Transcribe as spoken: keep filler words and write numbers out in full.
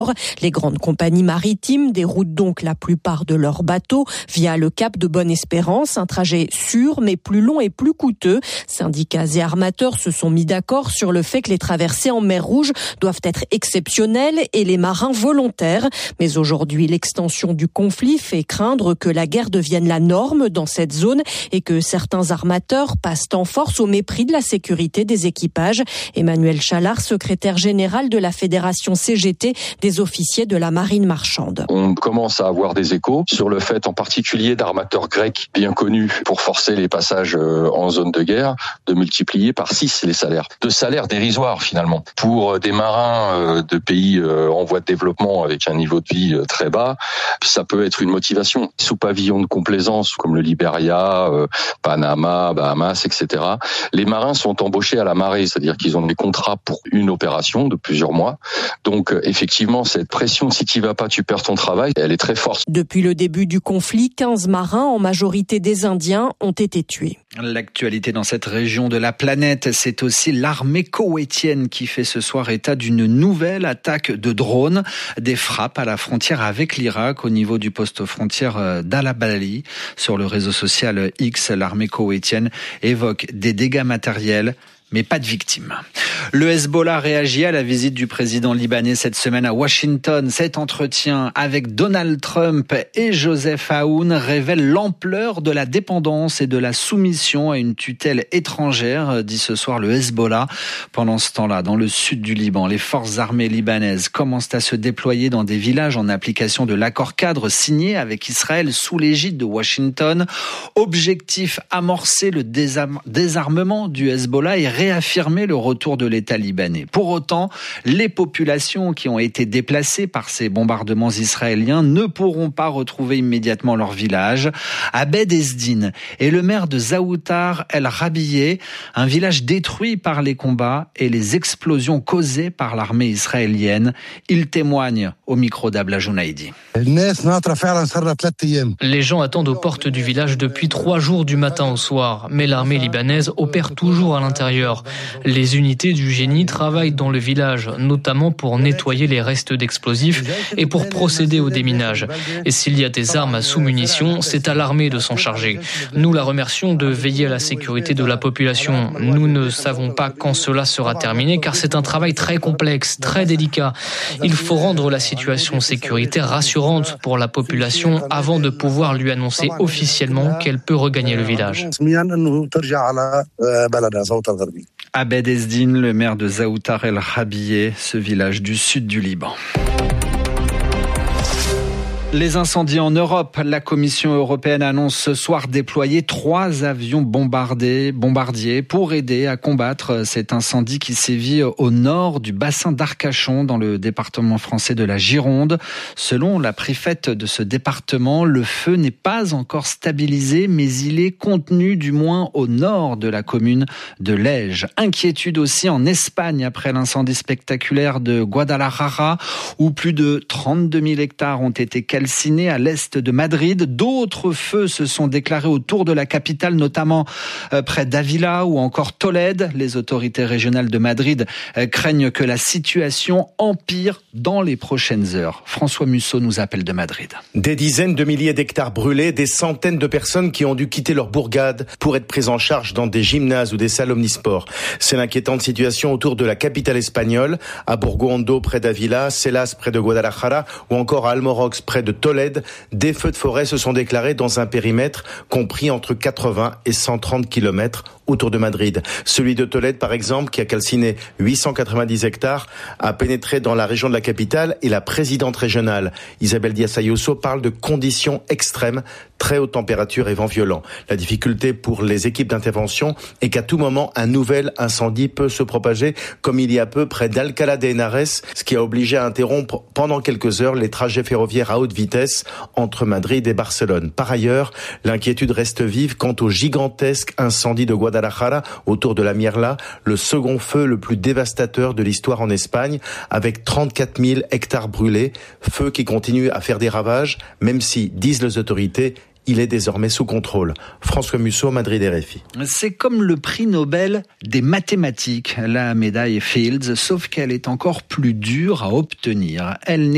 nord. Les grandes compagnies maritimes déroutent donc la plupart de leurs bateaux via le cap de Bonne-Espérance, un trajet sûr mais plus long et plus coûteux. Syndicats et armateurs se sont mis d'accord sur le fait que les traversées en mer Rouge doivent être exceptionnelles et les marins volontaires. Mais aujourd'hui, l'extension du conflit fait craindre que la guerre devienne la norme dans cette zone et que certains armateurs passent en force au mépris de la sécurité des équipages. Emmanuel Chalard, secrétaire général de la Fédération C G T des officiers de la marine marchande. On commence à avoir des échos sur le fait en particulier d'armateurs grecs bien connus pour forcer les passages en zone de guerre de multiplier par six les salaires. De salaires dérisoires finalement. Pour des marins de pays en voie de développement avec un niveau de vie très bas, ça peut être une motivation. Sous pavillon de complaisance comme le Liberia, Panama, Bahamas, et cetera. Les marins sont embauchés à la marée, c'est-à-dire qu'ils ont des contrats pour une opération de plusieurs mois. Donc effectivement, cette pression, si tu y vas pas, tu perds ton travail, elle est très forte. Depuis le début du conflit, quinze marins, en majorité des Indiens, ont été tués. L'actualité dans cette région de la planète, c'est aussi l'armée koweïtienne qui fait ce soir état d'une nouvelle attaque de drones, des frappes à la frontière avec l'Irak au niveau du poste frontière d'Al-Abali. Sur le réseau social X, l'armée koweïtienne évoque des dégâts matériels, mais pas de victimes. Le Hezbollah réagit à la visite du président libanais cette semaine à Washington. Cet entretien avec Donald Trump et Joseph Aoun révèle l'ampleur de la dépendance et de la soumission à une tutelle étrangère, dit ce soir le Hezbollah. Pendant ce temps-là, dans le sud du Liban, les forces armées libanaises commencent à se déployer dans des villages en application de l'accord cadre signé avec Israël sous l'égide de Washington. Objectif, amorcer le désarm- désarmement du Hezbollah et réaffirmer le retour de l'État libanais. Pour autant, les populations qui ont été déplacées par ces bombardements israéliens ne pourront pas retrouver immédiatement leur village. Abed Ezdine est le maire de Zaoutar El Rabieh, un village détruit par les combats et les explosions causées par l'armée israélienne. Il témoigne au micro d'Abla Jounaïdi. Les gens attendent aux portes du village depuis trois jours du matin au soir, mais l'armée libanaise opère toujours à l'intérieur. Les unités du génie travaillent dans le village, notamment pour nettoyer les restes d'explosifs et pour procéder au déminage. Et s'il y a des armes à sous-munitions, c'est à l'armée de s'en charger. Nous la remercions de veiller à la sécurité de la population. Nous ne savons pas quand cela sera terminé, car c'est un travail très complexe, très délicat. Il faut rendre la situation sécuritaire rassurante pour la population avant de pouvoir lui annoncer officiellement qu'elle peut regagner le village. Abed Ezdine, le maire de Zaoutar El Rabieh, ce village du sud du Liban. Les incendies en Europe. La Commission européenne annonce ce soir déployer trois avions bombardés, bombardiers pour aider à combattre cet incendie qui sévit au nord du bassin d'Arcachon dans le département français de la Gironde. Selon la préfète de ce département, le feu n'est pas encore stabilisé, mais il est contenu du moins au nord de la commune de Lège. Inquiétude aussi en Espagne après l'incendie spectaculaire de Guadalajara où plus de trente-deux mille hectares ont été calcinés à l'est de Madrid. D'autres feux se sont déclarés autour de la capitale, notamment près d'Ávila ou encore Tolède. Les autorités régionales de Madrid craignent que la situation empire dans les prochaines heures. François Musso nous appelle de Madrid. Des dizaines de milliers d'hectares brûlés, des centaines de personnes qui ont dû quitter leur bourgade pour être prises en charge dans des gymnases ou des salles omnisports. C'est l'inquiétante situation autour de la capitale espagnole, à Burgondo près d'Ávila, Celas près de Guadalajara ou encore à Almorox près de Tolède. Des feux de forêt se sont déclarés dans un périmètre compris entre quatre-vingts et cent trente kilomètres autour de Madrid. Celui de Tolède, par exemple, qui a calciné huit cent quatre-vingt-dix hectares, a pénétré dans la région de la capitale et la présidente régionale, Isabel Díaz Ayuso, parle de conditions extrêmes, très haute température et vent violent. La difficulté pour les équipes d'intervention est qu'à tout moment, un nouvel incendie peut se propager, comme il y a peu près d'Alcalá de Henares, ce qui a obligé à interrompre pendant quelques heures les trajets ferroviaires à haute vitesse entre Madrid et Barcelone. Par ailleurs, l'inquiétude reste vive quant au gigantesque incendie de Guadalajara autour de la Mierla, le second feu le plus dévastateur de l'histoire en Espagne, avec trente-quatre mille hectares brûlés, feu qui continue à faire des ravages, même si, disent les autorités, il est désormais sous contrôle. François Musso, Madrid R F I. C'est comme le prix Nobel des mathématiques, la médaille Fields, sauf qu'elle est encore plus dure à obtenir. Elle n'est